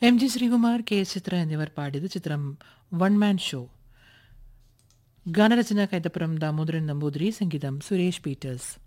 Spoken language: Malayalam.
M G Sreekumar, K S ചിത്ര എന്നിവർ പാടിയത്. ചിത്രം വൺ മാൻ ഷോ. ഗാനരചന കൈതപ്പുറം ദാമോദരൻ നമ്പൂതിരി, സംഗീതം സുരേഷ് പീറ്റേഴ്സ്.